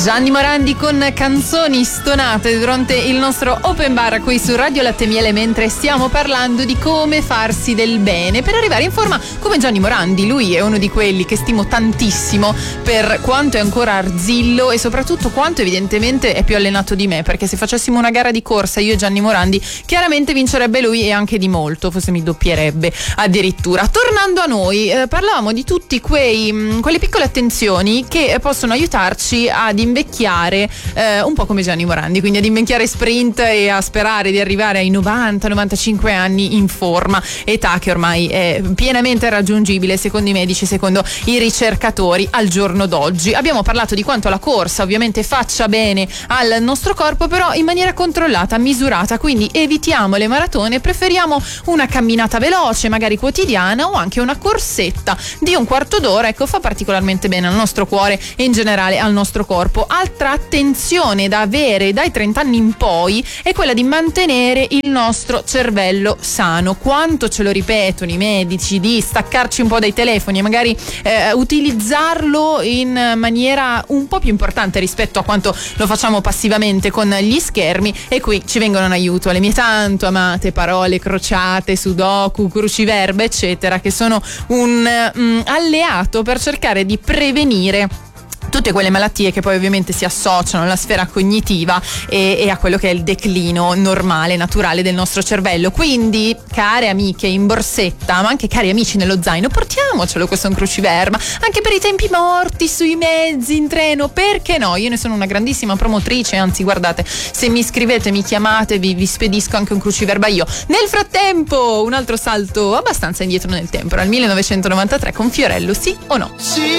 Gianni Morandi con canzoni stonate durante il nostro open bar qui su Radio Latte Miele, mentre stiamo parlando di come farsi del bene per arrivare in forma come Gianni Morandi. Lui è uno di quelli che stimo tantissimo per quanto è ancora arzillo e soprattutto quanto evidentemente è più allenato di me, perché se facessimo una gara di corsa io e Gianni Morandi chiaramente vincerebbe lui e anche di molto, forse mi doppierebbe addirittura. Tornando a noi, parlavamo di tutti quelle piccole attenzioni che possono aiutarci ad invecchiare un po' come Gianni Morandi, quindi ad invecchiare sprint e a sperare di arrivare ai 90-95 anni in forma, età che ormai è pienamente raggiungibile secondo i medici, secondo i ricercatori al giorno d'oggi. Abbiamo parlato di quanto la corsa ovviamente faccia bene al nostro corpo, però in maniera controllata, misurata, quindi evitiamo le maratone, preferiamo una camminata veloce, magari quotidiana, o anche una corsetta di un quarto d'ora, ecco, fa particolarmente bene al nostro cuore e in generale al nostro corpo. Altra attenzione da avere dai 30 anni in poi è quella di mantenere il nostro cervello sano. Quanto ce lo ripetono i medici di staccarci un po' dai telefoni e magari utilizzarlo in maniera un po' più importante rispetto a quanto lo facciamo passivamente con gli schermi, e qui ci vengono in aiuto le mie tanto amate parole crociate, sudoku, cruciverba eccetera, che sono un alleato per cercare di prevenire tutte quelle malattie che poi ovviamente si associano alla sfera cognitiva e a quello che è il declino normale, naturale del nostro cervello. Quindi, care amiche in borsetta, ma anche cari amici nello zaino, portiamocelo questo cruciverba, anche per i tempi morti sui mezzi, in treno, perché no? Io ne sono una grandissima promotrice, anzi guardate, se mi scrivete, mi chiamate, vi spedisco anche un cruciverba io. Nel frattempo, un altro salto abbastanza indietro nel tempo, al 1993 con Fiorello, sì o no? Sì.